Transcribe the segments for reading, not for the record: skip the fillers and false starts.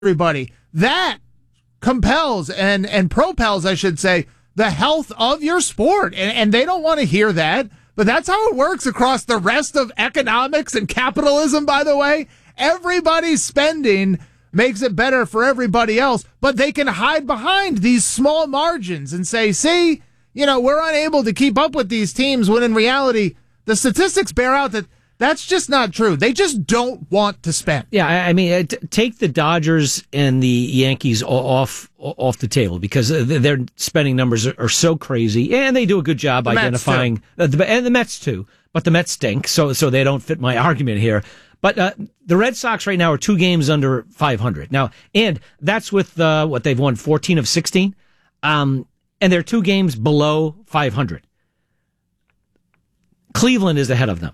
everybody. That compels and propels, I should say, the health of your sport. And they don't want to hear that. But that's how it works across the rest of economics and capitalism, by the way. Everybody's spending makes it better for everybody else, but they can hide behind these small margins and say, see, we're unable to keep up with these teams, when in reality, the statistics bear out that that's just not true. They just don't want to spend. Yeah, I mean, take the Dodgers and the Yankees off the table, because their spending numbers are so crazy, and they do a good job identifying, and the Mets too, but the Mets stink, so they don't fit my argument here. But the Red Sox right now are 2 games under 500. Now, and that's with what they've won 14 of 16. And they're 2 games below 500. Cleveland is ahead of them.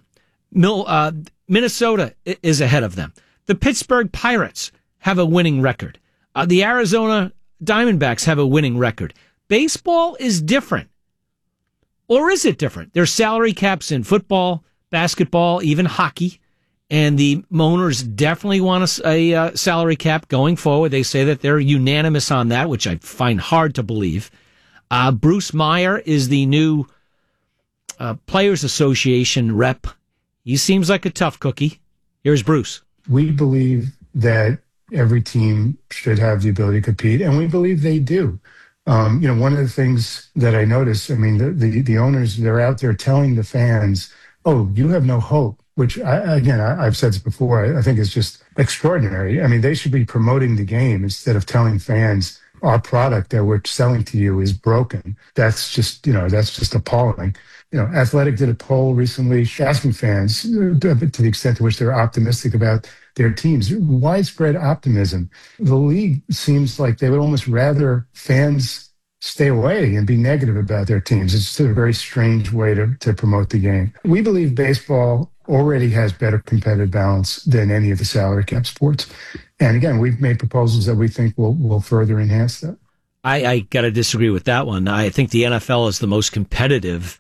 Minnesota is ahead of them. The Pittsburgh Pirates have a winning record. The Arizona Diamondbacks have a winning record. Baseball is different. Or is it different? There's salary caps in football, basketball, even hockey. And the owners definitely want a salary cap going forward. They say that they're unanimous on that, which I find hard to believe. Bruce Meyer is the new Players Association rep. He seems like a tough cookie. Here's Bruce. We believe that every team should have the ability to compete, and we believe they do. One of the things that I notice, I mean, the owners, they're out there telling the fans, oh, you have no hope. Which, I've said this before, I think is just extraordinary. I mean, they should be promoting the game instead of telling fans our product that we're selling to you is broken. That's just appalling. Athletic did a poll recently asking fans, to the extent to which they're optimistic about their teams, widespread optimism. The league seems like they would almost rather fans stay away and be negative about their teams. It's just a very strange way to promote the game. We believe baseball already has better competitive balance than any of the salary cap sports. And again, we've made proposals that we think will further enhance that. I got to disagree with that one. I think the NFL is the most competitive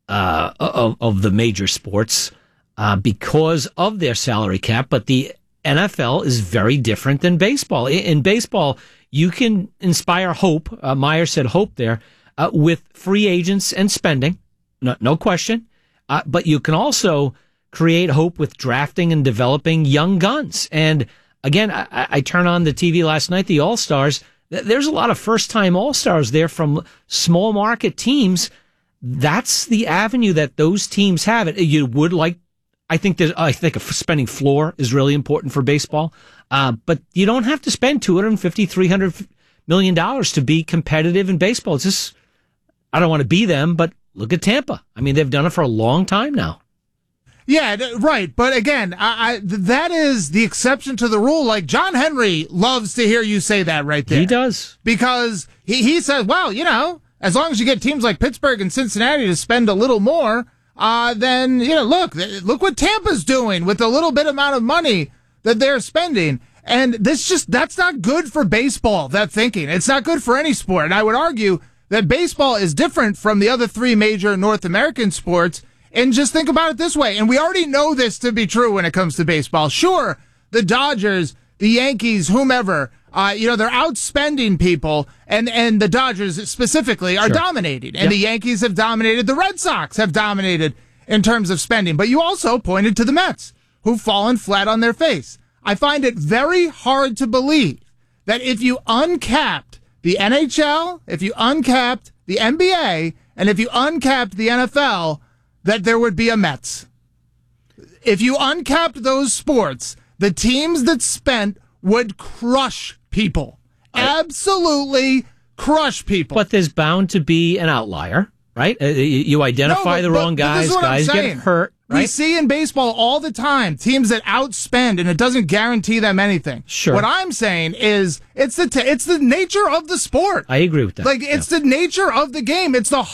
of the major sports because of their salary cap, but the NFL is very different than baseball. In baseball, you can inspire hope. Meyer said hope there with free agents and spending, no question. But you can also create hope with drafting and developing young guns. And again, I turn on the TV last night, the All-Stars. There's a lot of first-time All-Stars there from small market teams. That's the avenue that those teams have. You would like, I think a spending floor is really important for baseball. But you don't have to spend $250, $300 million to be competitive in baseball. It's just, I don't want to be them, but look at Tampa. I mean, they've done it for a long time now. Yeah, right. But again, that is the exception to the rule. Like, John Henry loves to hear you say that right there. He does. Because he says, well, as long as you get teams like Pittsburgh and Cincinnati to spend a little more, then, look what Tampa's doing with the little bit amount of money that they're spending. And that's not good for baseball, that thinking. It's not good for any sport. And I would argue that baseball is different from the other 3 major North American sports. And just think about it this way, and we already know this to be true when it comes to baseball. Sure, the Dodgers, the Yankees, whomever, they're outspending people, and the Dodgers specifically are dominating. And the Yankees have dominated, the Red Sox have dominated in terms of spending. But you also pointed to the Mets, who've fallen flat on their face. I find it very hard to believe that if you uncapped the NHL, if you uncapped the NBA, and if you uncapped the NFL, that there would be a Mets. If you uncapped those sports, the teams that spent would crush people. Absolutely crush people. But there's bound to be an outlier, right? You identify the wrong guys, guys get hurt. Right? We see in baseball all the time teams that outspend, and it doesn't guarantee them anything. Sure. What I'm saying is it's the nature of the sport. I agree with that. It's the nature of the game. It's the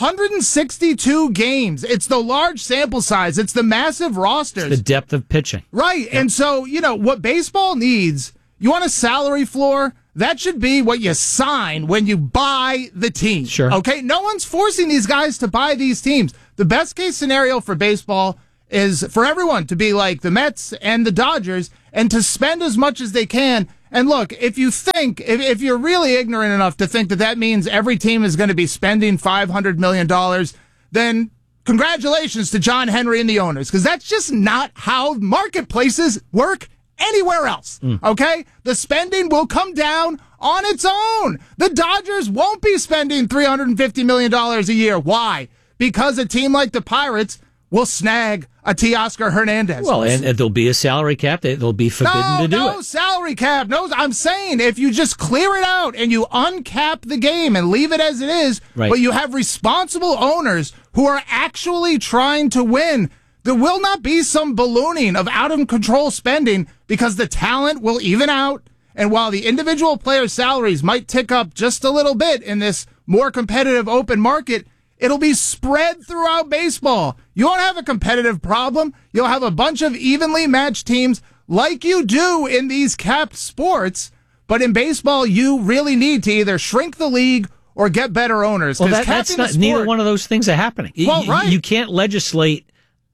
162 games. It's the large sample size. It's the massive rosters. It's the depth of pitching. Right. Yep. And so, what baseball needs, you want a salary floor? That should be what you sign when you buy the team. Sure. Okay? No one's forcing these guys to buy these teams. The best case scenario for baseball is for everyone to be like the Mets and the Dodgers and to spend as much as they can And look, if you're really ignorant enough to think that that means every team is going to be spending $500 million, then congratulations to John Henry and the owners, because that's just not how marketplaces work anywhere else. Okay? The spending will come down on its own. The Dodgers won't be spending $350 million a year. Why? Because a team like the Pirates will snag a Teoscar Hernandez. Well, and there'll be a salary cap. They'll be forbidden to do it. No salary cap. No, I'm saying if you just clear it out and you uncap the game and leave it as it is, right, but you have responsible owners who are actually trying to win, there will not be some ballooning of out-of-control spending because the talent will even out. And while the individual players' salaries might tick up just a little bit in this more competitive open market, it'll be spread throughout baseball. You won't have a competitive problem. You'll have a bunch of evenly matched teams like you do in these capped sports. But in baseball, you really need to either shrink the league or get better owners. Well, that's not, neither one of those things are happening. Well, right. You can't legislate,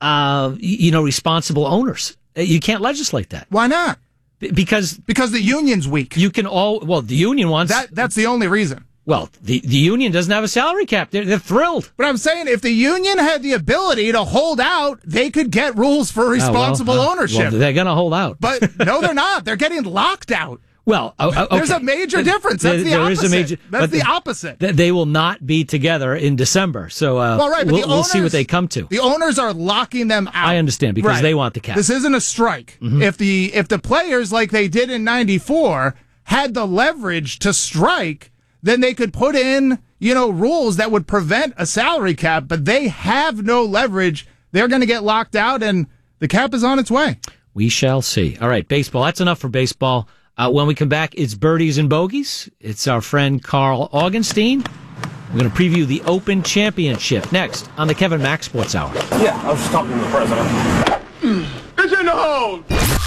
responsible owners. You can't legislate that. Why not? Because the union's weak. You can the union wants that's the only reason. Well, the union doesn't have a salary cap. They're thrilled. But I'm saying if the union had the ability to hold out, they could get rules for responsible ownership. Well, they're going to hold out. But no, they're not. They're getting locked out. Well, okay. There's a major difference. That's the opposite. That's the opposite. They will not be together in December. So we'll see what they come to. The owners are locking them out. I understand, because they want the cap. This isn't a strike. Mm-hmm. If the players, like they did in '94, had the leverage to strike, then they could put in, rules that would prevent a salary cap, but they have no leverage. They're going to get locked out, and the cap is on its way. We shall see. All right, baseball. That's enough for baseball. When we come back, it's Birdies and Bogeys. It's our friend Carl Augenstein. We're going to preview the Open Championship next on the Kevin Mack Sports Hour. Yeah, I was stopping the president. It's in the hole!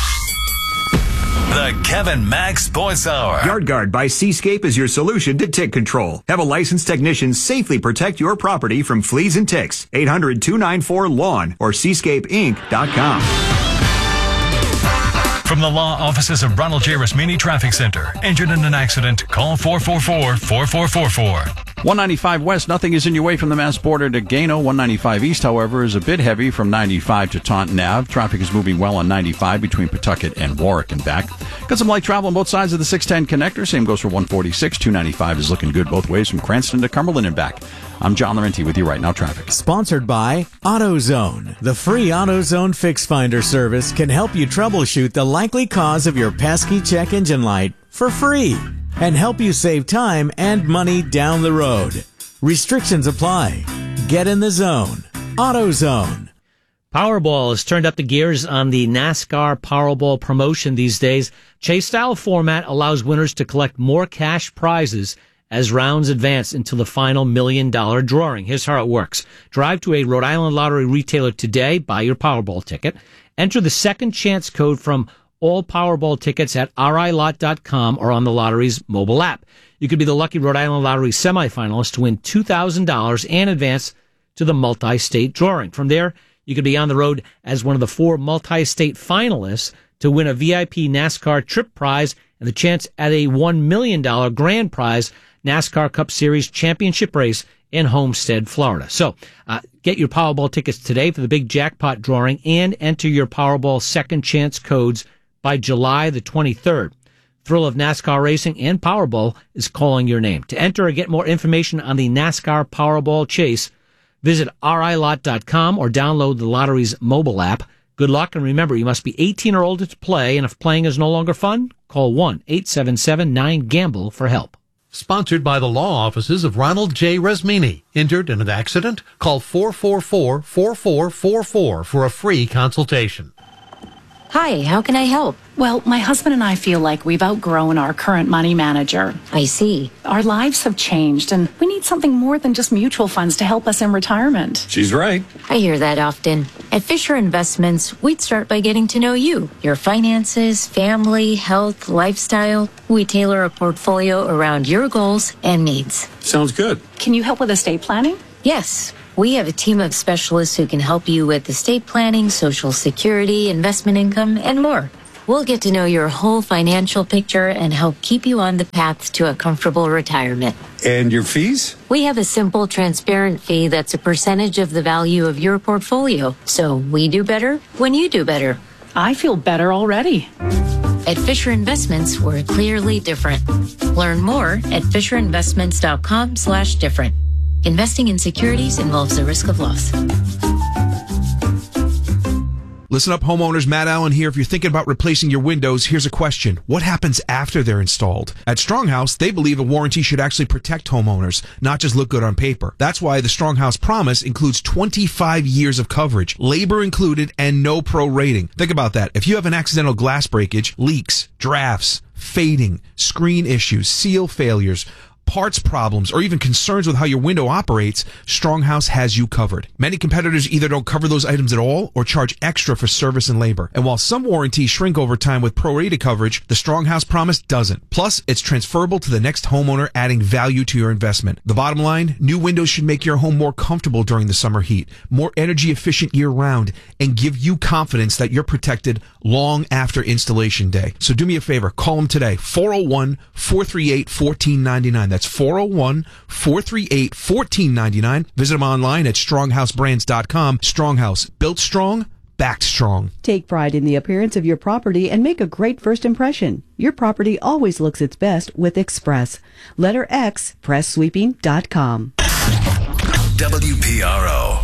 The Kevin Mack Sports Hour. Yard Guard by Seascape is your solution to tick control. Have a licensed technician safely protect your property from fleas and ticks. 800-294-LAWN or seascapeinc.com. From the law offices of Ronald J. Rasmini Traffic Center. Injured in an accident? Call 444-4444. 195 West, nothing is in your way from the Mass border to Gano. 195 East, however, is a bit heavy from 95 to Taunton Ave. Traffic is moving well on 95 between Pawtucket and Warwick and back. Got some light travel on both sides of the 610 connector. Same goes for 146. 295 is looking good both ways from Cranston to Cumberland and back. I'm John Laurenti with you right now, traffic. Sponsored by AutoZone. The free AutoZone Fix Finder service can help you troubleshoot the likely cause of your pesky check engine light for free and help you save time and money down the road. Restrictions apply. Get in the zone. AutoZone. Powerball has turned up the gears on the NASCAR Powerball promotion these days. Chase-style format allows winners to collect more cash prizes as rounds advance into the final $1 million drawing. Here's how it works. Drive to a Rhode Island Lottery retailer today, buy your Powerball ticket, enter the second chance code from all Powerball tickets at RILot.com or on the lottery's mobile app. You could be the lucky Rhode Island Lottery semifinalist to win $2,000 and advance to the multi-state drawing. From there, you could be on the road as one of the 4 multi-state finalists to win a VIP NASCAR trip prize and the chance at a $1 million grand prize NASCAR Cup Series championship race in Homestead, Florida. So get your Powerball tickets today for the big jackpot drawing and enter your Powerball second chance codes by July the 23rd. Thrill of NASCAR racing and Powerball is calling your name. To enter or get more information on the NASCAR Powerball chase, visit RILot.com or download the lottery's mobile app. Good luck, and remember, you must be 18 or older to play, and if playing is no longer fun, call 1-877-9-GAMBLE for help. Sponsored by the law offices of Ronald J. Rasmini. Injured in an accident? Call 444-4444 for a free consultation. Hi, how can I help? Well, my husband and I feel like we've outgrown our current money manager. I see. Our lives have changed, and we need something more than just mutual funds to help us in retirement. She's right. I hear that often. At Fisher Investments, we'd start by getting to know you, your finances, family, health, lifestyle. We tailor a portfolio around your goals and needs. Sounds good. Can you help with estate planning? Yes. We have a team of specialists who can help you with estate planning, Social Security, investment income, and more. We'll get to know your whole financial picture and help keep you on the path to a comfortable retirement. And your fees? We have a simple, transparent fee that's a percentage of the value of your portfolio. So we do better when you do better. I feel better already. At Fisher Investments, we're clearly different. Learn more at FisherInvestments.com/different. Investing in securities involves the risk of loss. Listen up, homeowners. Matt Allen here. If you're thinking about replacing your windows, here's a question. What happens after they're installed? At Stronghouse, they believe a warranty should actually protect homeowners, not just look good on paper. That's why the Stronghouse Promise includes 25 years of coverage, labor included, and no pro rating. Think about that. If you have an accidental glass breakage, leaks, drafts, fading, screen issues, seal failures, parts problems, or even concerns with how your window operates, Stronghouse has you covered. Many competitors either don't cover those items at all or charge extra for service and labor. And while some warranties shrink over time with prorated coverage, the Stronghouse Promise doesn't. Plus, it's transferable to the next homeowner, adding value to your investment. The bottom line, new windows should make your home more comfortable during the summer heat, more energy efficient year-round, and give you confidence that you're protected long after installation day. So do me a favor, call them today, 401-438-1499. That's 401-438-1499. Visit them online at stronghouseBrands.com. Stronghouse, built strong, backed strong. Take pride in the appearance of your property and make a great first impression. Your property always looks its best with Express. Letter X, PressSweeping.com. WPRO.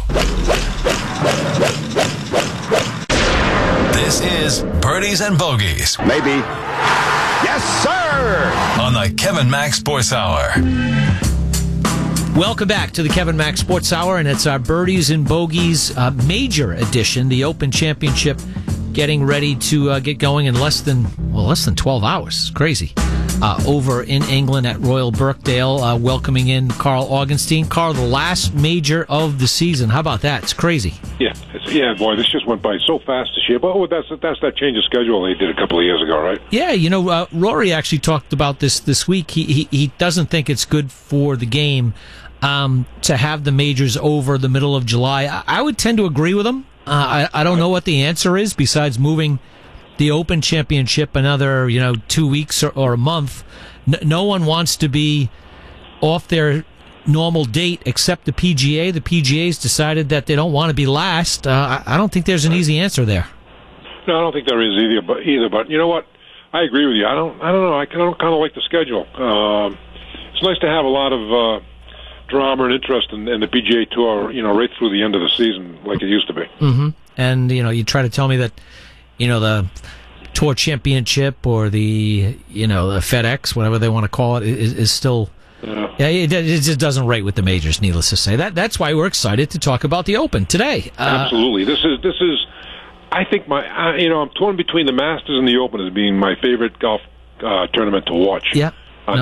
This is Birdies and Bogeys. Maybe. Yes, sir! On the Kevin Mack Sports Hour. Welcome back to the Kevin Mack Sports Hour, and it's our Birdies and Bogeys major edition, the Open Championship, getting ready to get going in less than 12 hours. It's crazy. Over in England at Royal Birkdale, welcoming in Carl Augenstein. Carl, the last major of the season. How about that? It's crazy. Yeah, boy, this just went by so fast this year. But that's that change of schedule they did a couple of years ago, right? Yeah, Rory actually talked about this week. He doesn't think it's good for the game to have the majors over the middle of July. I would tend to agree with him. I don't know what the answer is besides moving the Open Championship another 2 weeks or a month. No one wants to be off their normal date except the PGA. The PGA's decided that they don't want to be last. I don't think there's an easy answer there. No, I don't think there is either. But you know what? I agree with you. I don't know. I kind of like the schedule. It's nice to have a lot of drama and interest in the PGA Tour, right through the end of the season like it used to be. Mm-hmm. And, you try to tell me that, the Tour Championship or the FedEx, whatever they want to call it, is still... it just doesn't rate with the majors, needless to say. That's why we're excited to talk about the Open today. Absolutely. This is I think I'm torn between the Masters and the Open as being my favorite golf tournament to watch on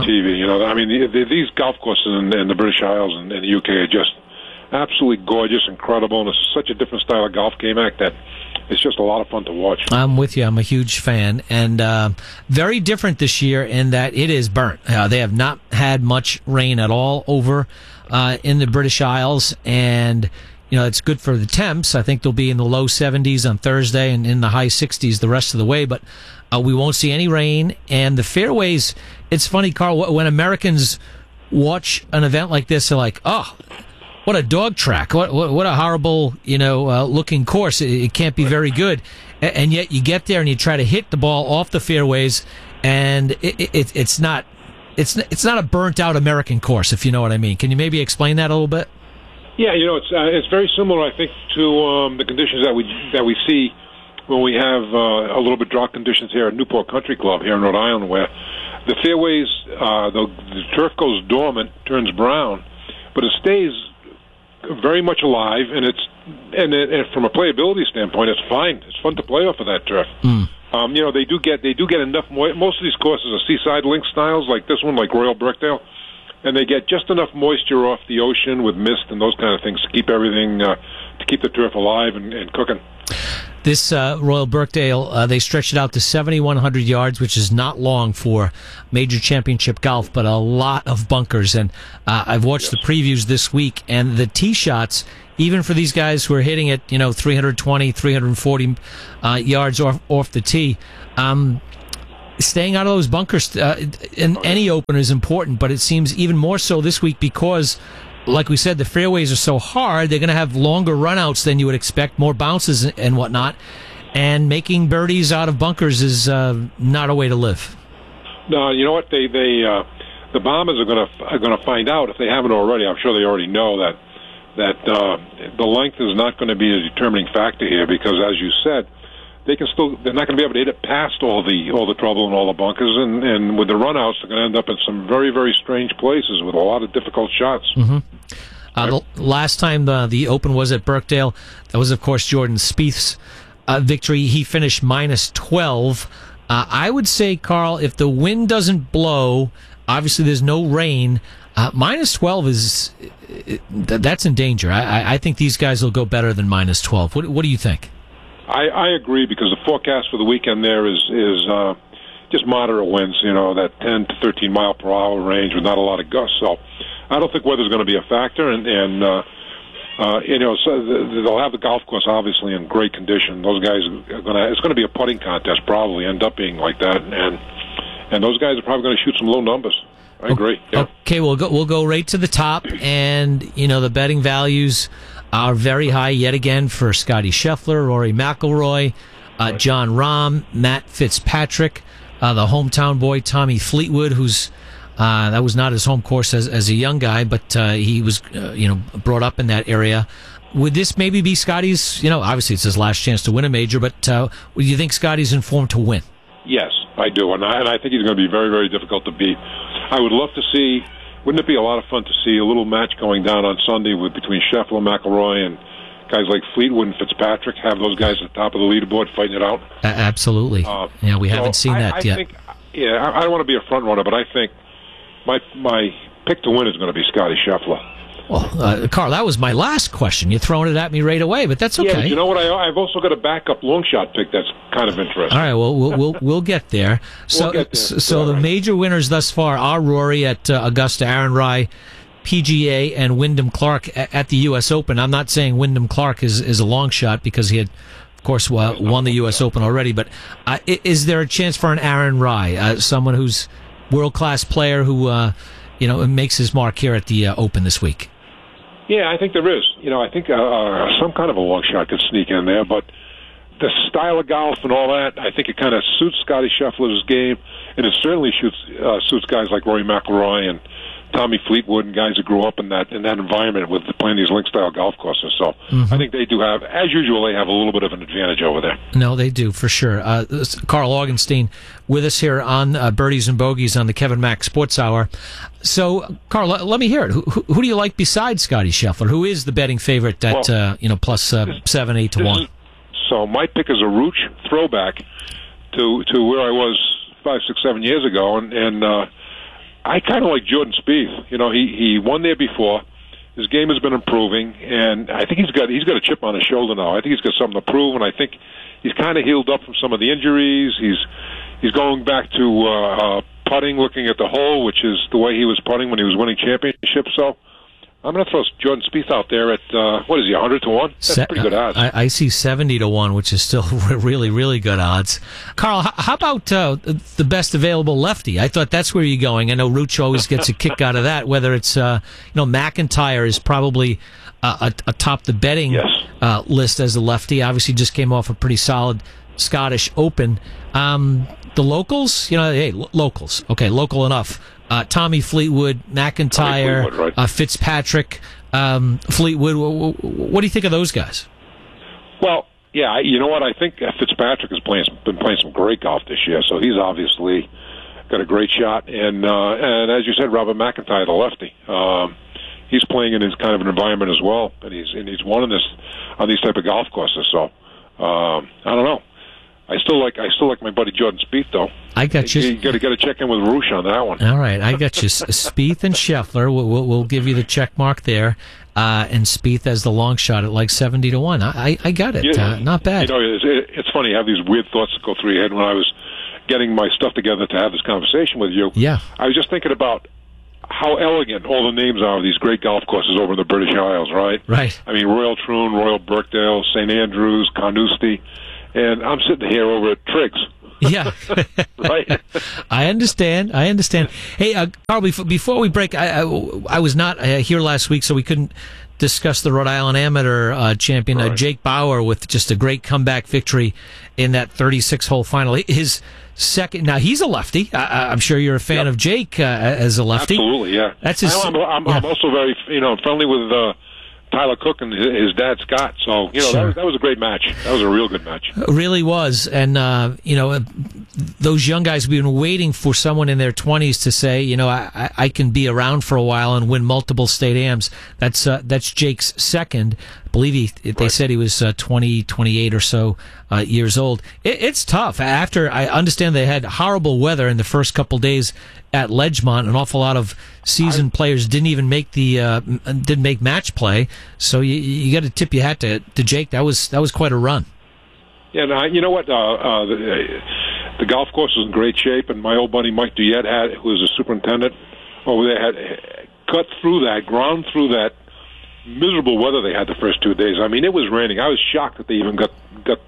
TV. These golf courses in the British Isles and the UK are just absolutely gorgeous, incredible, and it's such a different style of golf game act that it's just a lot of fun to watch. I'm with you. I'm a huge fan. And very different this year in that it is burnt. They have not had much rain at all over in the British Isles. And, it's good for the temps. I think they'll be in the low 70s on Thursday and in the high 60s the rest of the way. But we won't see any rain. And the fairways, it's funny, Carl, when Americans watch an event like this, they're like, oh, what a dog track! What a horrible, looking course. It can't be very good, and yet you get there and you try to hit the ball off the fairways, and it's not a burnt out American course, if you know what I mean. Can you maybe explain that a little bit? Yeah, it's very similar, I think, to the conditions that we see when we have a little bit drought conditions here at Newport Country Club here in Rhode Island, where the fairways, the turf goes dormant, turns brown, but it stays very much alive, and from a playability standpoint, it's fine. It's fun to play off of that turf. They do get enough. Most of these courses are seaside link styles, like this one, like Royal Birkdale, and they get just enough moisture off the ocean with mist and those kind of things to keep everything, to keep the turf alive and cooking. This Royal Birkdale, they stretched it out to 7,100 yards, which is not long for major championship golf, but a lot of bunkers. And I've watched the previews this week, and the tee shots, even for these guys who are hitting it, 320, 340 yards off the tee, staying out of those bunkers in any opener is important, but it seems even more so this week because, like we said, the fairways are so hard, they're going to have longer runouts than you would expect, more bounces and whatnot, and making birdies out of bunkers is not a way to live. No, you know what? The Bombers are going to find out, if they haven't already. I'm sure they already know that the length is not going to be a determining factor here because, as you said, they're not going to be able to hit it past all the trouble and all the bunkers, and with the runouts, they're going to end up in some very, very strange places with a lot of difficult shots. Mm-hmm. The last time the Open was at Birkdale, that was, of course, Jordan Spieth's victory. He finished minus 12. I would say, Carl, if the wind doesn't blow, obviously there's no rain, minus 12 that's in danger. I think these guys will go better than minus 12. What do you think? I agree because the forecast for the weekend there is just moderate winds, that 10 to 13 mile per hour range with not a lot of gusts. So I don't think weather's going to be a factor, and so they'll have the golf course obviously in great condition. Those guys it's going to be a putting contest, probably end up being like that, and those guys are probably going to shoot some low numbers. I agree. Yeah. Okay, we'll go right to the top, and the betting values are very high yet again for Scotty Scheffler, Rory McIlroy, Jon Rahm, Matt Fitzpatrick, the hometown boy Tommy Fleetwood, who's that was not his home course as a young guy, but he was brought up in that area. Would this maybe be Scotty's? Obviously it's his last chance to win a major, but do you think Scotty's in form to win? Yes, I do, and I think he's going to be very, very difficult to beat. I would love to see. Wouldn't it be a lot of fun to see a little match going down on Sunday between Scheffler, McIlroy, and guys like Fleetwood and Fitzpatrick? Have those guys at the top of the leaderboard fighting it out? Absolutely. We haven't seen that yet. I don't want to be a front runner, but I think my pick to win is going to be Scotty Scheffler. Well, Carl, that was my last question. You're throwing it at me right away, but that's okay. Yeah, but you know what? I've also got a backup long shot pick that's kind of interesting. All right, well, we'll get there. So the major winners thus far are Rory at Augusta, Aaron Rai, PGA, and Wyndham Clark at the U.S. Open. I'm not saying Wyndham Clark is a long shot because he had, of course, won the U.S. Open already. But is there a chance for an Aaron Rai, someone who's world-class player who makes his mark here at the Open this week? Yeah, I think there is. I think some kind of a long shot could sneak in there, but the style of golf and all that, I think it kind of suits Scotty Scheffler's game, and it certainly suits guys like Rory McIlroy and Tommy Fleetwood and guys that grew up in that environment with playing these link-style golf courses. So I think they do have, as usual, they have a little bit of an advantage over there. No, they do, for sure. Carl Augenstein with us here on Birdies and Bogeys on the Kevin Mack Sports Hour. So, Carl, let me hear it. Who do you like besides Scotty Scheffler? Who is the betting favorite at plus 7, 8 to 1? So my pick is a Rooch throwback to where I was 5, 6, 7 years ago, and I kind of like Jordan Spieth. He won there before. His game has been improving, and I think he's got a chip on his shoulder now. I think he's got something to prove, and I think he's kind of healed up from some of the injuries. He's going back to putting, looking at the hole, which is the way he was putting when he was winning championships. So I'm going to throw Jordan Spieth out there at, 100 to 1? That's pretty good odds. I see 70 to 1, which is still really, really good odds. Carl, how about the best available lefty? I thought that's where you're going. I know Rooch always gets a kick out of that, whether it's, McIntyre is probably atop the betting list as a lefty. Obviously just came off a pretty solid Scottish Open. The locals, locals. Okay, local enough. Tommy Fleetwood, McIntyre, Fitzpatrick, Fleetwood. What do you think of those guys? Well, yeah, you know what? I think Fitzpatrick has been playing some great golf this year, so he's obviously got a great shot. And as you said, Robert McIntyre, the lefty, he's playing in his kind of an environment as well, and he's won on these type of golf courses. So I don't know. I still like my buddy Jordan Spieth, though. I got you. You got to check in with Roosh on that one. All right, I got you. Spieth and Scheffler. We'll give you the check mark there, and Spieth as the long shot at like 70-1. I got it. Yeah. Not bad. You know, it's funny. I have these weird thoughts that go through your head when I was getting my stuff together to have this conversation with you. Yeah. I was just thinking about how elegant all the names are of these great golf courses over in the British Isles, right? Right. I mean, Royal Troon, Royal Birkdale, St. Andrews, Carnoustie, and I'm sitting here over at Triggs. Yeah. Right. I understand. Hey, Carl, before we break, I was not here last week, so we couldn't discuss the Rhode Island Amateur champion, Jake Bauer, with just a great comeback victory in that 36-hole final. His second. Now, he's a lefty. I'm sure you're a fan of Jake as a lefty. Absolutely, yeah. That's his. I'm also very, friendly with Tyler Cook and his dad Scott. So Sure. that was a great match. That was a real good match. It really was, and those young guys have been waiting for someone in their 20s to say, I can be around for a while and win multiple state AMs. That's Jake's second. I believe they said he was 28 or so years old. It's tough. After I understand they had horrible weather in the first couple days at Ledgemont, an awful lot of seasoned players didn't even make didn't make match play. So you got to tip your hat to Jake. That was quite a run. Yeah, and you know what? The golf course was in great shape, and my old buddy Mike Duyette, who was a superintendent over there, had ground through that miserable weather they had the first 2 days. I mean, it was raining. I was shocked that they even got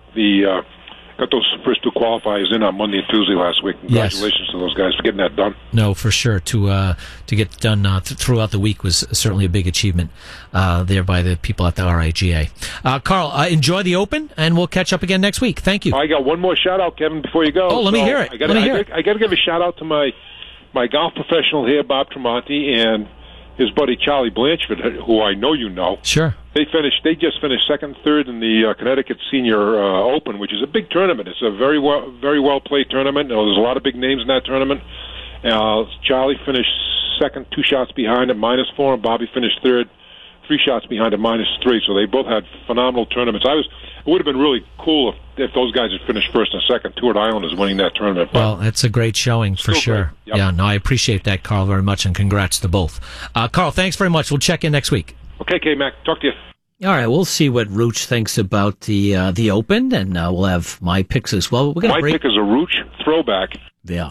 those first two qualifiers in on Monday and Tuesday last week. Congratulations to those guys for getting that done. No, for sure. To get it done throughout the week was certainly a big achievement there by the people at the RIGA. Carl, enjoy the Open, and we'll catch up again next week. Thank you. I got one more shout out, Kevin, before you go. Oh, let me hear it. I got to give a shout out to my golf professional here, Bob Tremonti, and his buddy Charlie Blanchford, who I know you know. Sure. They just finished second, third in the Connecticut Senior Open, which is a big tournament. It's a very well played tournament. There's a lot of big names in that tournament. Charlie finished second, 2 shots behind at -4, and Bobby finished third, 3 shots behind at -3. So they both had phenomenal tournaments. It would have been really cool if those guys had finished first and second. Two Rhode Islanders winning that tournament. Well, that's a great showing for sure. Yep. Yeah, no, I appreciate that, Carl, very much, and congrats to both. Carl, thanks very much. We'll check in next week. Okay, K-Mac. Talk to you. All right, we'll see what Rooch thinks about the Open, and we'll have my picks as well. My pick is a Rooch throwback. Yeah.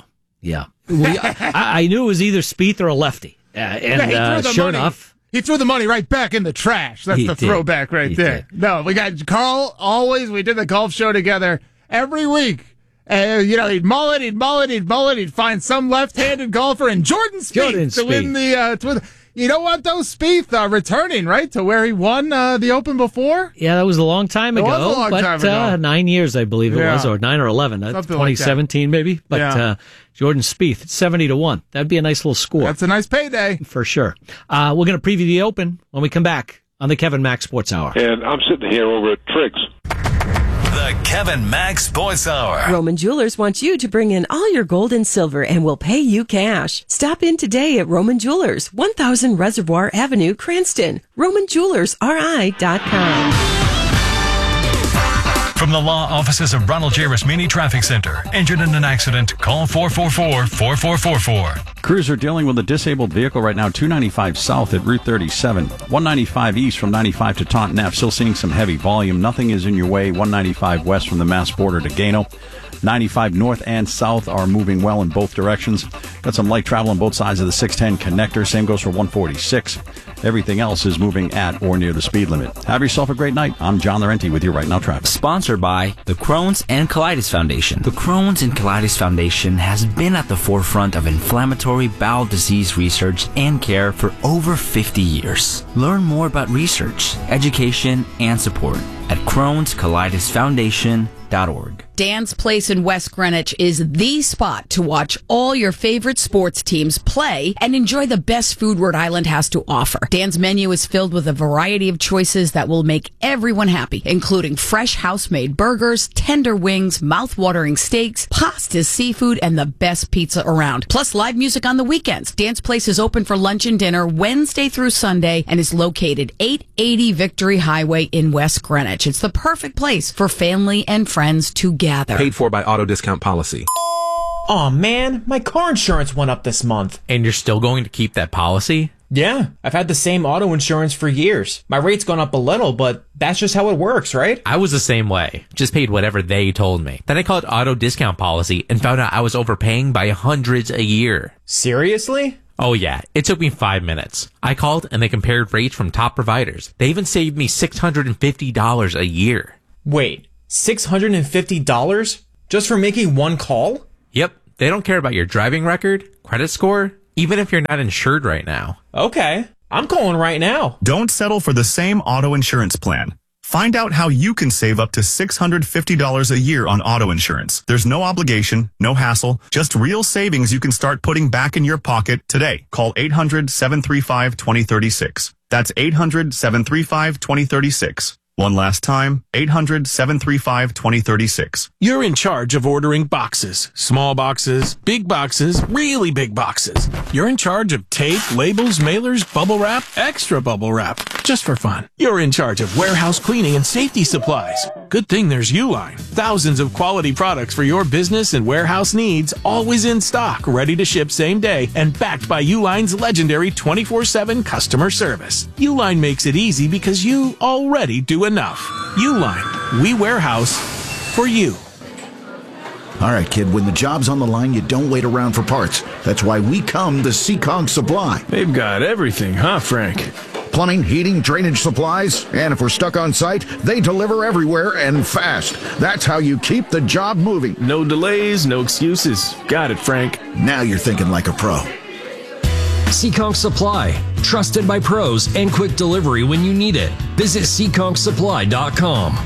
I knew it was either Spieth or a lefty, and sure enough. He threw the money right back in the trash. That's the throwback right there. No, we got Carl always. We did the golf show together every week. He'd mull it, he'd find some left-handed golfer, and Jordan Spieth to win the. You know what, though? Spieth returning, right, to where he won the Open before? Yeah, that was a long time ago. 9 years, I believe it was, or 9 or 11. 2017, maybe. But Jordan Spieth, 70-1. That'd be a nice little score. That's a nice payday. For sure. We're going to preview the Open when we come back on the Kevin Mack Sports Hour. And I'm sitting here over at Triggs. The Kevin Mack Sports Hour. Roman Jewelers wants you to bring in all your gold and silver and will pay you cash. Stop in today at Roman Jewelers, 1000 Reservoir Avenue, Cranston. RomanJewelersRI.com. From the law offices of Ronald J. Rasmini Traffic Center. Injured in an accident? Call 444-4444. Crews are dealing with a disabled vehicle right now, 295 south at Route 37. 195 east from 95 to Taunton Ave. Still seeing some heavy volume. Nothing is in your way. 195 west from the Mass border to Gano. 95 north and south are moving well in both directions. Got some light travel on both sides of the 610 connector. Same goes for 146. Everything else is moving at or near the speed limit. Have yourself a great night. I'm John Laurenti with you right now, traffic. Sponsored by the Crohn's and Colitis Foundation. The Crohn's and Colitis Foundation has been at the forefront of inflammatory bowel disease research and care for over 50 years. Learn more about research, education, and support at Crohn'sColitisFoundation.org. Dan's Place in West Greenwich is the spot to watch all your favorite sports teams play and enjoy the best food Rhode Island has to offer. Dan's menu is filled with a variety of choices that will make everyone happy, including fresh house-made burgers, tender wings, mouth-watering steaks, pastas, seafood, and the best pizza around. Plus live music on the weekends. Dan's Place is open for lunch and dinner Wednesday through Sunday and is located 880 Victory Highway in West Greenwich. It's the perfect place for family and friends to get together. Paid for by Auto Discount Policy. Aw, man, my car insurance went up this month. And you're still going to keep that policy? Yeah, I've had the same auto insurance for years. My rate's gone up a little, but that's just how it works, right? I was the same way. Just paid whatever they told me. Then I called Auto Discount Policy and found out I was overpaying by hundreds a year. Seriously? Oh yeah, it took me 5 minutes. I called and they compared rates from top providers. They even saved me $650 a year. Wait, $650? Just for making one call? Yep, they don't care about your driving record, credit score, even if you're not insured right now. Okay, I'm calling right now. Don't settle for the same auto insurance plan. Find out how you can save up to $650 a year on auto insurance. There's no obligation, no hassle, just real savings you can start putting back in your pocket today. Call 800-735-2036. That's 800-735-2036. One last time, 800-735-2036. You're in charge of ordering boxes. Small boxes, big boxes, really big boxes. You're in charge of tape, labels, mailers, bubble wrap, extra bubble wrap, just for fun. You're in charge of warehouse cleaning and safety supplies. Good thing there's Uline. Thousands of quality products for your business and warehouse needs, always in stock, ready to ship same day, and backed by Uline's legendary 24/7 customer service. Uline makes it easy because you already do enough. Uline, we warehouse for you. All right, kid, when the job's on the line, you don't wait around for parts. That's why we come to Seekonk Supply. They've got everything, huh, Frank? Plumbing, heating, drainage supplies, and if we're stuck on site, they deliver everywhere and fast. That's how you keep the job moving. No delays, no excuses. Got it, Frank. Now you're thinking like a pro. Seekonk Supply, trusted by pros and quick delivery when you need it. Visit SeekonkSupply.com.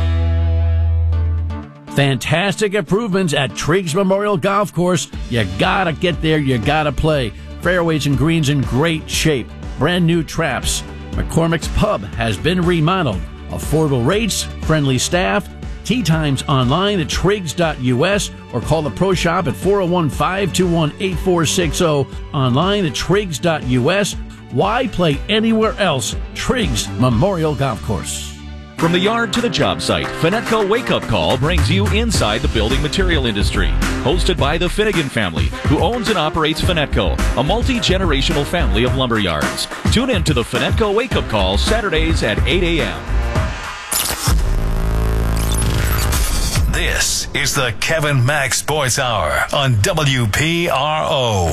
Fantastic improvements at Triggs Memorial Golf Course. You gotta get there, you gotta play. Fairways and greens in great shape. Brand new traps. McCormick's Pub has been remodeled. Affordable rates, friendly staff. Tee times online at Triggs.us or call the Pro Shop at 401-521-8460. Online at Triggs.us. Why play anywhere else? Triggs Memorial Golf Course. From the yard to the job site, Finetco Wake Up Call brings you inside the building material industry. Hosted by the Finnegan family, who owns and operates Finetco, a multi-generational family of lumber yards. Tune in to the Finetco Wake Up Call Saturdays at 8 a.m. This is the Kevin Mack Sports Hour on WPRO.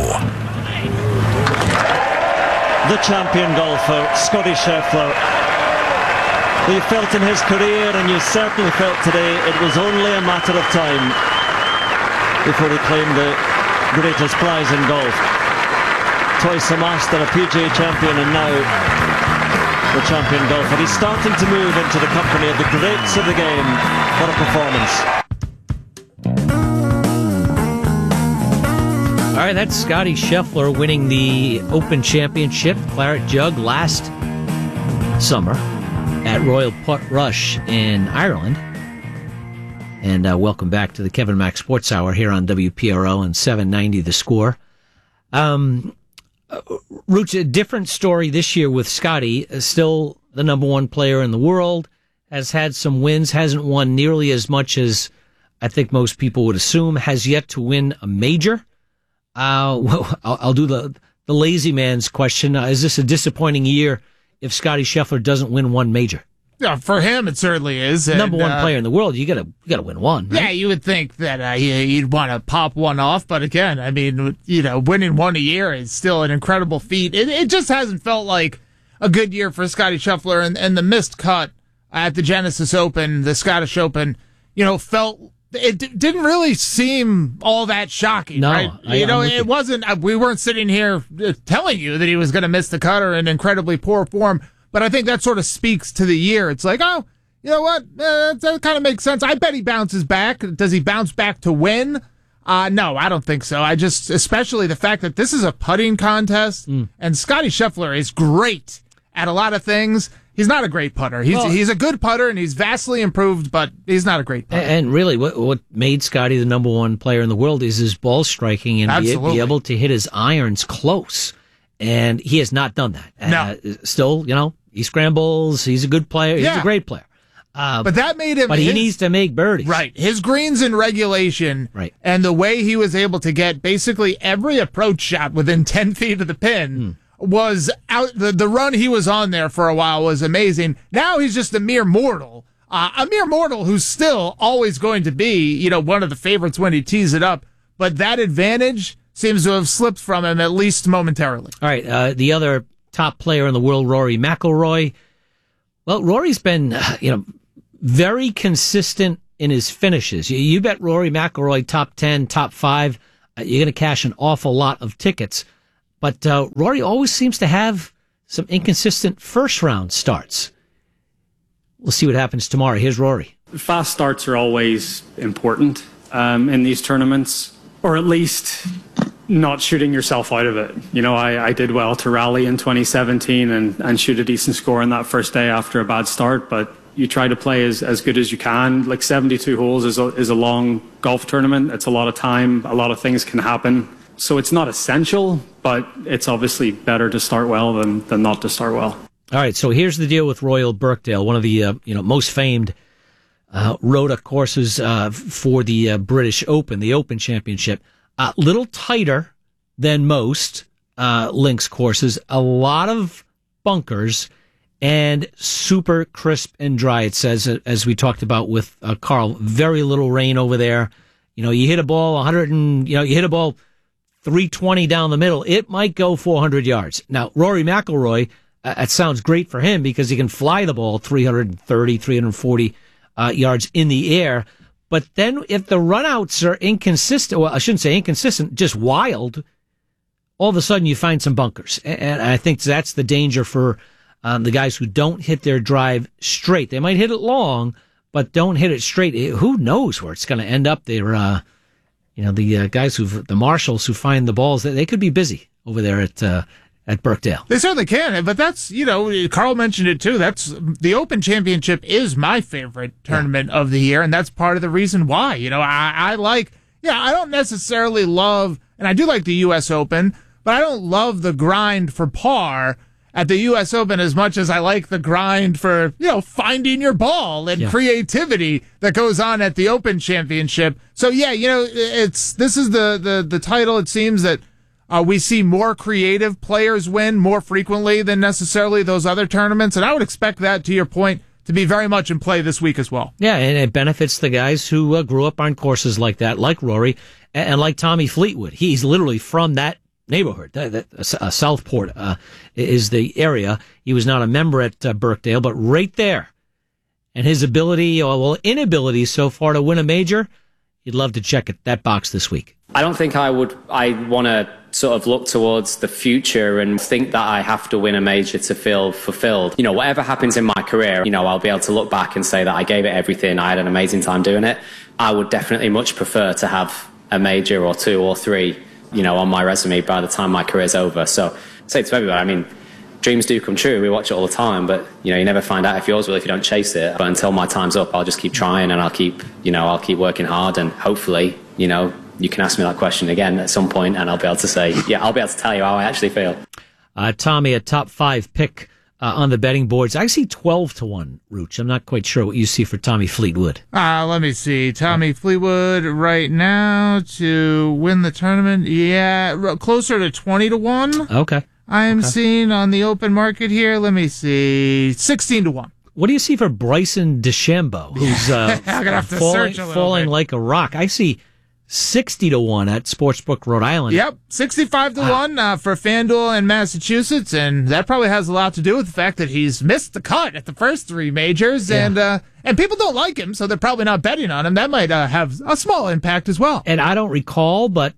The champion golfer, Scotty Scheffler. You felt in his career, and you certainly felt today, it was only a matter of time before he claimed the greatest prize in golf. Twice a master, a PGA champion, and now the champion golfer. He's starting to move into the company of the greats of the game. What a performance. All right, that's Scotty Scheffler winning the Open Championship, Claret Jug, last summer at Royal Portrush in Ireland. And welcome back to the Kevin Mack Sports Hour here on WPRO and 790 The Score. Roots, a different story this year with Scotty, still the number one player in the world, has had some wins, hasn't won nearly as much as I think most people would assume, has yet to win a major. I'll do the lazy man's question. Is this a disappointing year if Scotty Scheffler doesn't win one major? Yeah, for him it certainly is. Number one player in the world, you gotta win one. Right? Yeah, you would think that you'd want to pop one off, but again, I mean, winning one a year is still an incredible feat. It just hasn't felt like a good year for Scotty Scheffler, and the missed cut at the Genesis Open, the Scottish Open, felt. It didn't really seem all that shocking, no, right? It wasn't. We weren't sitting here telling you that he was going to miss the cut or in incredibly poor form. But I think that sort of speaks to the year. It's like, oh, you know what? That kind of makes sense. I bet he bounces back. Does he bounce back to win? No, I don't think so. Especially the fact that this is a putting contest, and Scotty Scheffler is great at a lot of things. He's not a great putter. He's a good putter, and he's vastly improved, but he's not a great putter. And really, what made Scotty the number one player in the world is his ball striking and be able to hit his irons close. And he has not done that. No. Still, he scrambles. He's a good player. He's a great player. But that made him. But he needs to make birdies. Right. His greens in regulation. Right. And the way he was able to get basically every approach shot within 10 feet of the pin was out. The run he was on there for a while was amazing. Now he's just a mere mortal. Who's still always going to be, one of the favorites when he tees it up. But that advantage seems to have slipped from him, at least momentarily. All right. The other top player in the world, Rory McIlroy. Well, Rory's been, very consistent in his finishes. You bet Rory McIlroy top 10, top 5, you're going to cash an awful lot of tickets. But Rory always seems to have some inconsistent first-round starts. We'll see what happens tomorrow. Here's Rory. Fast starts are always important in these tournaments, or at least not shooting yourself out of it. I did well to rally in 2017 and shoot a decent score on that first day after a bad start, but you try to play as good as you can. Like 72 holes is a long golf tournament. It's a lot of time. A lot of things can happen. So it's not essential, but it's obviously better to start well than not to start well. All right, so here's the deal with Royal Birkdale, one of the most famed Rota courses for the British Open, the Open Championship. A little tighter than most links courses, a lot of bunkers, and super crisp and dry, it says, as we talked about with Carl. Very little rain over there. You hit a ball 320 down the middle, it might go 400 yards. Now, Rory McIlroy, it sounds great for him because he can fly the ball 330, 340 yards in the air. But then if the runouts are inconsistent, well, I shouldn't say inconsistent, just wild, all of a sudden you find some bunkers. And I think that's the danger for the guys who don't hit their drive straight. They might hit it long, but don't hit it straight. Who knows where it's going to end up? They're, the guys the marshals who find the balls, they could be busy over there at Birkdale. They certainly can, but that's, Carl mentioned it too. That's the Open Championship is my favorite tournament of the year, and that's part of the reason why. I don't necessarily love, and I do like the U.S. Open, but I don't love the grind for par at the U.S. Open as much as I like the grind for, finding your ball and creativity that goes on at the Open Championship. So this is the title. It seems that we see more creative players win more frequently than necessarily those other tournaments. And I would expect that, to your point, to be very much in play this week as well. Yeah, and it benefits the guys who grew up on courses like that, like Rory and like Tommy Fleetwood. He's literally from that neighborhood. Southport is the area. He was not a member at Birkdale, but right there. And his inability so far to win a major, he'd love to check that box this week. I don't think I want to sort of look towards the future and think that I have to win a major to feel fulfilled. Whatever happens in my career, I'll be able to look back and say that I gave it everything. I had an amazing time doing it. I would definitely much prefer to have a major or two or three, on my resume by the time my career's over. So I say to everybody, dreams do come true. We watch it all the time, but you never find out if yours will if you don't chase it. But until my time's up, I'll just keep trying and I'll keep working hard, and hopefully, you can ask me that question again at some point and I'll be able to say, I'll be able to tell you how I actually feel. Tommy, a top 5 pick on the betting boards. I see 12-1, Rooch. I'm not quite sure what you see for Tommy Fleetwood. Let me see. Tommy Fleetwood right now to win the tournament. Yeah, closer to 20-1. Okay. I am seeing on the open market here. Let me see. 16-1. What do you see for Bryson DeChambeau, who's falling like a rock? I see 60-1 at Sportsbook, Rhode Island. Yep, 65-1 for FanDuel in Massachusetts, and that probably has a lot to do with the fact that he's missed the cut at the first 3 majors, and people don't like him, so they're probably not betting on him. That might have a small impact as well. And I don't recall, but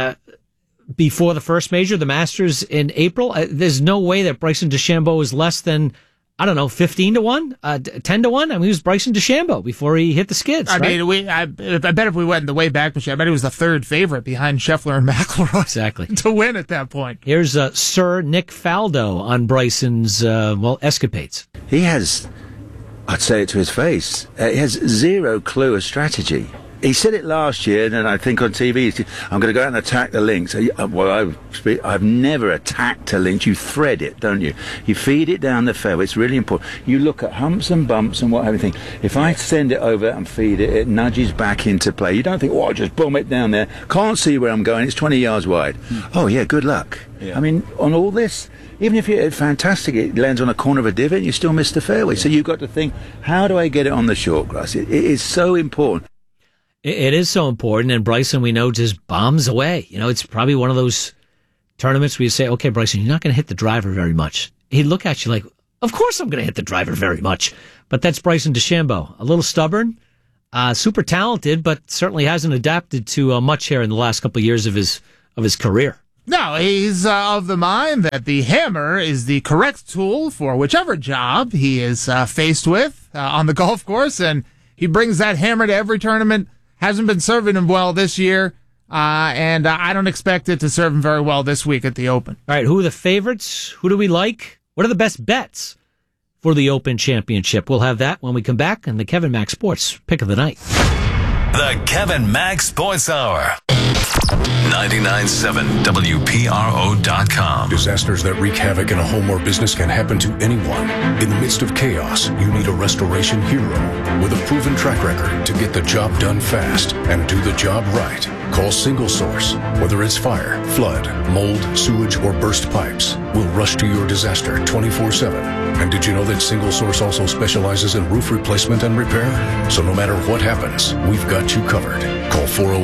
before the first major, the Masters in April, there's no way that Bryson DeChambeau is less than 15-1, 10-1. I mean, he was Bryson DeChambeau before he hit the skids. I bet if we went in the way back machine, I bet he was the 3rd favorite behind Scheffler and McIlroy. Exactly. To win at that point. Here's Sir Nick Faldo on Bryson's, escapades. He has, I'd say it to his face, he has zero clue of strategy. He said it last year, and I think on TV, he said, I'm going to go out and attack the links. Well, I've never attacked a link. You thread it, don't you? You feed it down the fairway. It's really important. You look at humps and bumps and what have you think. If I send it over and feed it, it nudges back into play. You don't think, I'll just bomb it down there. Can't see where I'm going. It's 20 yards wide. Oh, yeah, good luck. Yeah. I mean, on all this, even if it's fantastic, it lands on a corner of a divot, you still miss the fairway. So you've got to think, how do I get it on the short grass? It is so important. It is so important, and Bryson, we know, just bombs away. It's probably one of those tournaments where you say, okay, Bryson, you're not going to hit the driver very much. He'd look at you like, of course I'm going to hit the driver very much. But that's Bryson DeChambeau. A little stubborn, super talented, but certainly hasn't adapted to much here in the last couple of years of his career. No, he's of the mind that the hammer is the correct tool for whichever job he is faced with on the golf course, and he brings that hammer to every tournament. Hasn't been serving him well this year, and I don't expect it to serve him very well this week at the Open. All right, who are the favorites? Who do we like? What are the best bets for the Open Championship? We'll have that when we come back on the Kevin Mack Sports Pick of the Night. The Kevin Mack Sports Hour. 99.7 WPRO.com. Disasters that wreak havoc in a home or business can happen to anyone. In the midst of chaos, you need a restoration hero with a proven track record to get the job done fast and do the job right. Call Single Source. Whether it's fire, flood, mold, sewage, or burst pipes, we'll rush to your disaster 24/7. And did you know that Single Source also specializes in roof replacement and repair? So no matter what happens, we've got you covered. Call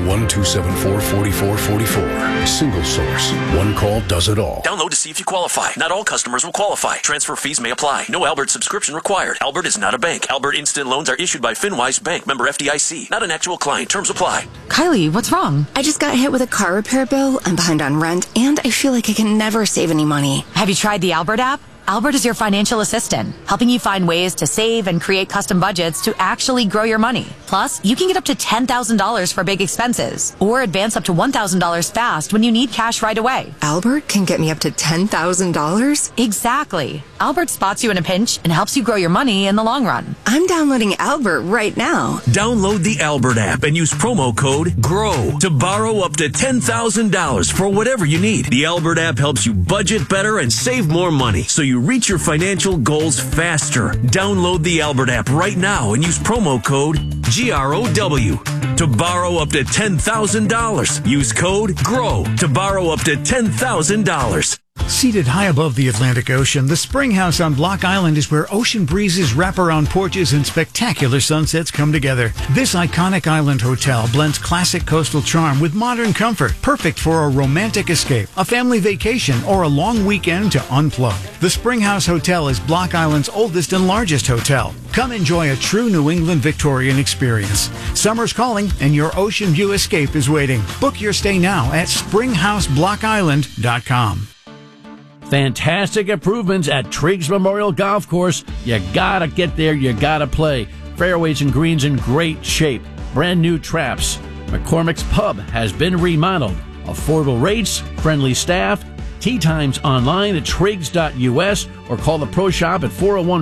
401-274-4444. Single Source. One call does it all. Download to see if you qualify. Not all customers will qualify. Transfer fees may apply. No Albert subscription required. Albert is not a bank. Albert Instant Loans are issued by FinWise Bank, member FDIC. Not an actual client. Terms apply. Kylie, what's wrong? I just got hit with a car repair bill. I'm behind on rent, and I feel like I can never save any money. Have you tried the Albert app? Albert is your financial assistant, helping you find ways to save and create custom budgets to actually grow your money. Plus, you can get up to $10,000 for big expenses, or advance up to $1,000 fast when you need cash right away. Albert can get me up to $10,000? Exactly. Albert spots you in a pinch and helps you grow your money in the long run. I'm downloading Albert right now. Download the Albert app and use promo code GROW to borrow up to $10,000 for whatever you need. The Albert app helps you budget better and save more money, so you reach your financial goals faster. Download the Albert app right now and use promo code GROW to borrow up to $10,000. Use code GROW to borrow up to $10,000. Seated high above the Atlantic Ocean, the Spring House on Block Island is where ocean breezes, wraparound porches, and spectacular sunsets come together. This iconic island hotel blends classic coastal charm with modern comfort, perfect for a romantic escape, a family vacation, or a long weekend to unplug. The Spring House Hotel is Block Island's oldest and largest hotel. Come enjoy a true New England Victorian experience. Summer's calling, and your ocean view escape is waiting. Book your stay now at springhouseblockisland.com. Fantastic improvements at Triggs Memorial Golf Course. You gotta get there, you gotta play. Fairways and greens in great shape. Brand new traps. McCormick's Pub has been remodeled. Affordable rates, friendly staff. Tee times online at Triggs.us or call the Pro Shop at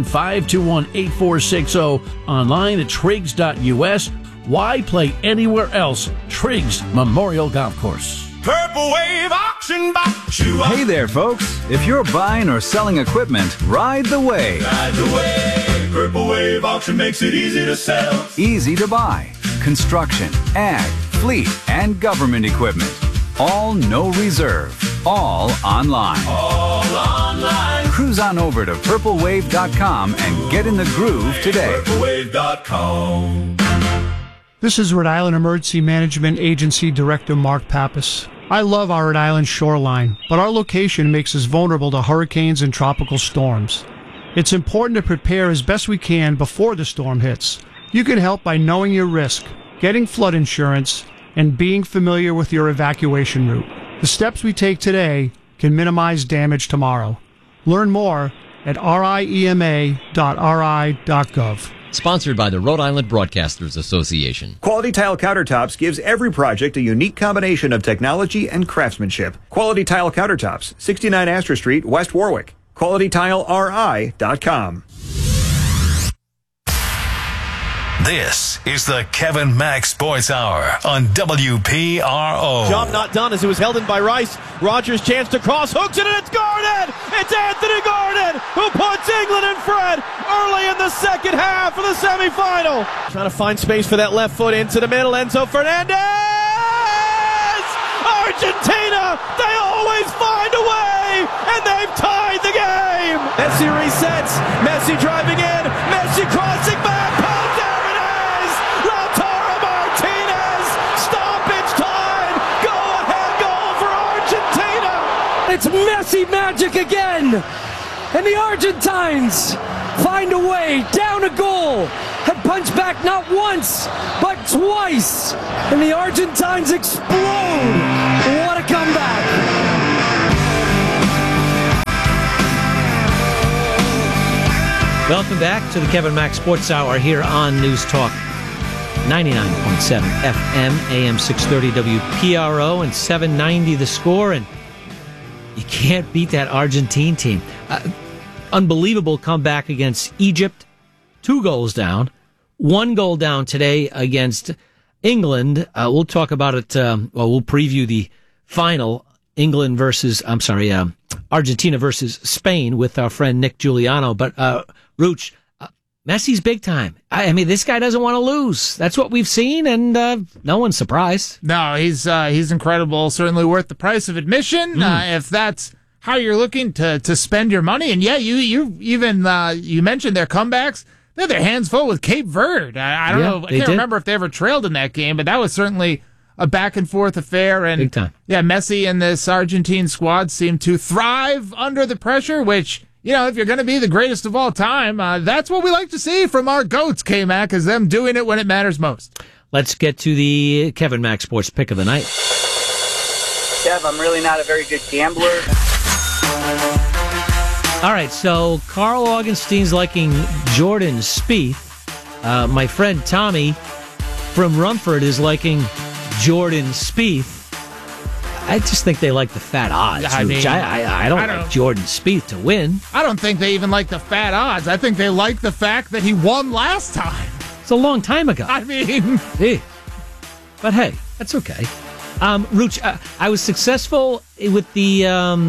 401-521-8460. Online at Triggs.us. Why play anywhere else? Triggs Memorial Golf Course. Purple Wave Auction Box. Hey there, folks. If you're buying or selling equipment, ride the wave. Ride the wave. Purple Wave Auction makes it easy to sell. Easy to buy. Construction, ag, fleet, and government equipment. All no reserve. All online. All online. Cruise on over to purplewave.com and get in the groove today. Purplewave.com. This is Rhode Island Emergency Management Agency Director Mark Pappas. I love our Rhode Island shoreline, but our location makes us vulnerable to hurricanes and tropical storms. It's important to prepare as best we can before the storm hits. You can help by knowing your risk, getting flood insurance, and being familiar with your evacuation route. The steps we take today can minimize damage tomorrow. Learn more at riema.ri.gov. Sponsored by the Rhode Island Broadcasters Association. Quality Tile Countertops gives every project a unique combination of technology and craftsmanship. Quality Tile Countertops, 69 Astor Street, West This is the Kevin Mack Sports Hour on WPRO. Job not done as it was held in by Rice. Rogers' chance to cross, hooks it, and it's Gordon! It's Anthony Gordon who puts England in front early in the second half of the semifinal. Trying to find space for that left foot into the middle. Enzo Fernandez! Argentina! They always find a way, and they've tied the game! Messi resets. Messi driving in. Messi crossing back. There it is! Lautaro Martinez! Stoppage time! Go-ahead goal for Argentina! It's Messi magic again! And the Argentines find a way down a goal and punch back not once, but twice. And the Argentines explode. What a comeback. Welcome back to the Kevin Mack Sports Hour here on News Talk 99.7 FM, AM 630 WPRO, and 790 The Score. And you can't beat that Argentine team. Unbelievable comeback against Egypt. 2 goals down. 1 goal down today against England. We'll talk about it. We'll preview the final Argentina versus Spain with our friend Nick Giuliano. But, Rooch, Messi's big time. I mean, this guy doesn't want to lose. That's what we've seen, and no one's surprised. No, he's incredible. Certainly worth the price of admission. If that's how you're looking to spend your money. And yeah, you even you mentioned their comebacks. They had their hands full with Cape Verde. I don't know. I can't remember if they ever trailed in that game, but that was certainly a back and forth affair. And big time. Yeah, Messi and this Argentine squad seem to thrive under the pressure, which, you know, if you're going to be the greatest of all time, that's what we like to see from our GOATs, K-Mac, is them doing it when it matters most. Let's get to the Kevin Mack Sports Pick of the Night. Kev, I'm really not a very good gambler. All right, so Carl Augenstein's liking Jordan Spieth. My friend Tommy from Rumford is liking Jordan Spieth. I just think they like the fat odds. I don't like Jordan Spieth to win. I don't think they even like the fat odds. I think they like the fact that he won last time. It's a long time ago. I mean... Yeah. But hey, that's okay. Rooch, I was successful with the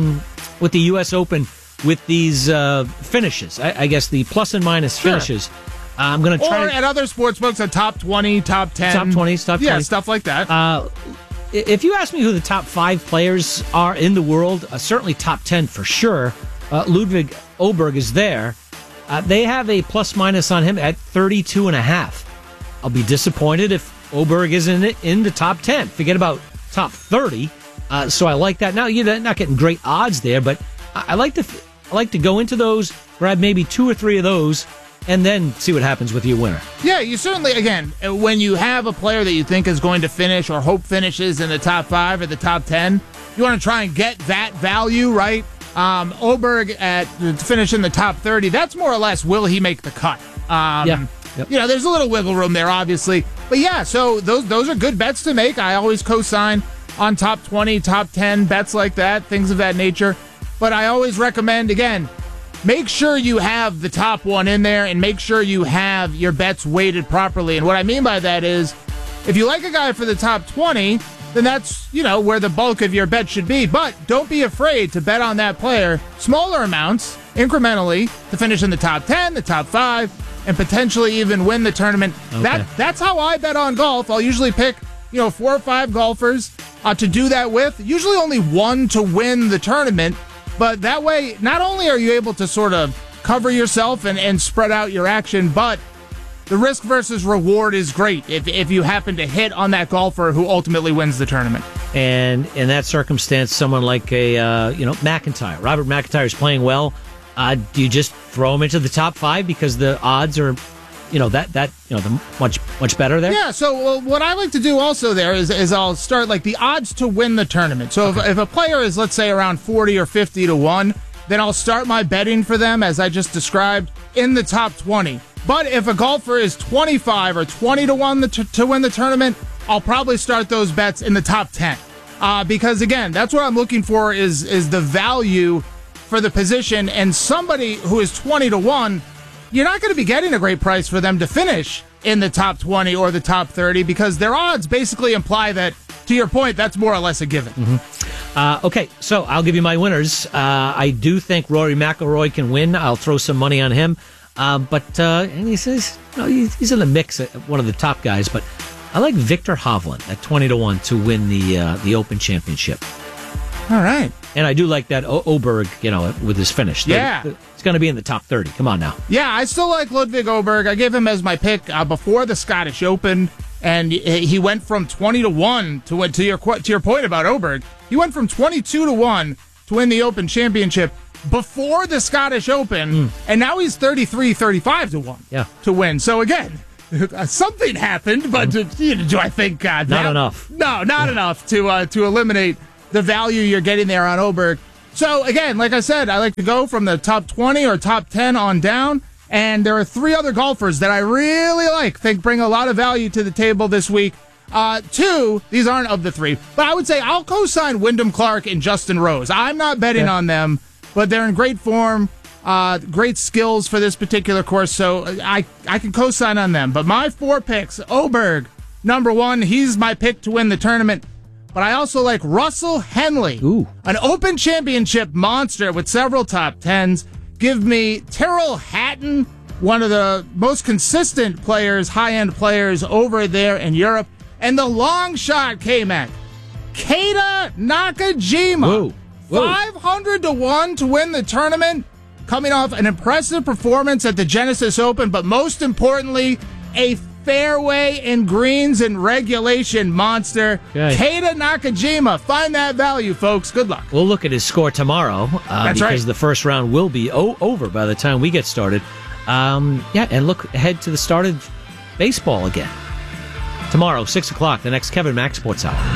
U.S. Open with these finishes. I guess the plus and minus finishes. I'm going to try. Or at other sportsbooks, a top 20, top 10. Top 20s, top 20. Yeah, stuff like that. If you ask me who the top 5 players are in the world, certainly top 10 for sure. Ludwig Oberg is there. They have a plus minus on him at 32.5. I'll be disappointed if Oberg isn't in the top 10. Forget about top 30. So I like that. Now, you're not getting great odds there, but I like to go into those, grab maybe 2 or 3 of those, and then see what happens with your winner. Yeah, you certainly, again, when you have a player that you think is going to finish or hope finishes in the top 5 or the top 10, you want to try and get that value, right? Oberg to finish in the top 30, that's more or less, will he make the cut? Yep. You know, there's a little wiggle room there, obviously. But yeah, so those are good bets to make. I always co-sign on top 20, top 10, bets like that, things of that nature. But I always recommend, again, make sure you have the top one in there and make sure you have your bets weighted properly. And what I mean by that is, if you like a guy for the top 20, then that's, where the bulk of your bet should be. But don't be afraid to bet on that player smaller amounts, incrementally, to finish in the top 10, the top 5, and potentially even win the tournament. Okay. That's how I bet on golf. I'll usually pick, 4 or 5 golfers to do that with. Usually only one to win the tournament. But that way, not only are you able to sort of cover yourself and spread out your action, but the risk versus reward is great if you happen to hit on that golfer who ultimately wins the tournament. And in that circumstance, someone like McIntyre, Robert McIntyre is playing well. Do you just throw him into the top 5 because the odds are, the much better there? Yeah. So what I like to do also there is I'll start like the odds to win the tournament. So if a player is, let's say, around 40 or 50 to 1, then I'll start my betting for them, as I just described, in the top 20. But if a golfer is 25 or 20 to 1 to win the tournament, I'll probably start those bets in the top 10. Because again, that's what I'm looking for is the value for the position. And somebody who is 20 to 1, you're not going to be getting a great price for them to finish in the top 20 or the top 30 because their odds basically imply that, to your point, that's more or less a given. Mm-hmm. Okay, so I'll give you my winners. I do think Rory McIlroy can win. I'll throw some money on him. But and he says, he's in the mix, one of the top guys, but I like Victor Hovland at 20-1 to win the Open Championship. All right. And I do like that Oberg, with his finish. Yeah. It's going to be in the top 30. Come on now. Yeah, I still like Ludwig Oberg. I gave him as my pick before the Scottish Open, and he went from 20-1 to win. To your point about Oberg, he went from 22-1 to win the Open Championship before the Scottish Open, and now he's 35-1 to win. So again, something happened, but do I think not enough? No, not enough to eliminate the value you're getting there on Oberg. So again, like I said, I like to go from the top 20 or top 10 on down, and there are 3 other golfers that I really think bring a lot of value to the table this week. 2, these aren't of the 3, but I would say I'll co-sign Wyndham Clark and Justin Rose. I'm not betting on them, but they're in great form, great skills for this particular course, so I can co-sign on them. But my 4 picks, Oberg, number 1, he's my pick to win the tournament. But I also like Russell Henley, an Open Championship monster with several top 10s. Give me Tyrrell Hatton, one of the most consistent players, high-end players over there in Europe. And the long shot K-Mac, Keita Nakajima. 500-1 to win the tournament, coming off an impressive performance at the Genesis Open, but most importantly, a fairway and greens and regulation monster. Okay. Keita Nakajima. Find that value, folks. Good luck. We'll look at his score tomorrow because the first round will be over by the time we get started. And look ahead to the start of baseball again. Tomorrow, 6 o'clock, the next Kevin Mack Sports Hour.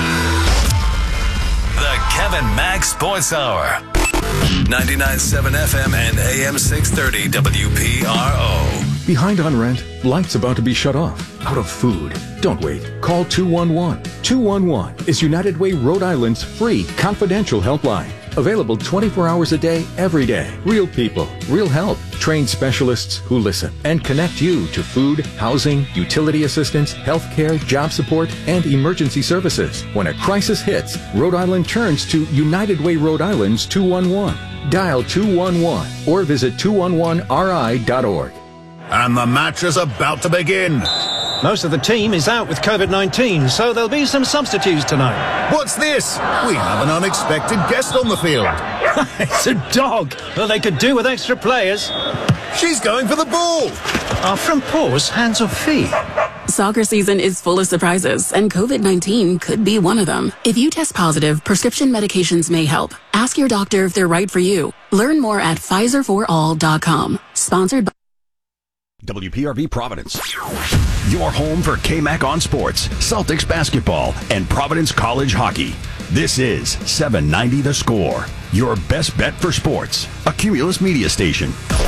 The Kevin Mack Sports Hour. 99.7 FM and AM 630 WPRO. Behind on rent? Lights about to be shut off. Out of food? Don't wait. Call 211. 211 is United Way Rhode Island's free confidential helpline. Available 24 hours a day, every day. Real people, real help. Trained specialists who listen and connect you to food, housing, utility assistance, healthcare, job support, and emergency services. When a crisis hits, Rhode Island turns to United Way Rhode Island's 211. Dial 211 or visit 211ri.org. And the match is about to begin. Most of the team is out with COVID-19, so there'll be some substitutes tonight. What's this? We have an unexpected guest on the field. It's a dog. Well, they could do with extra players. She's going for the ball. Are front paws hands or feet? Soccer season is full of surprises, and COVID-19 could be one of them. If you test positive, prescription medications may help. Ask your doctor if they're right for you. Learn more at PfizerForAll.com. Sponsored by WPRV Providence. Your home for K-Mac on sports, Celtics basketball, and Providence College hockey. This is 790 The Score, your best bet for sports. A Cumulus media station.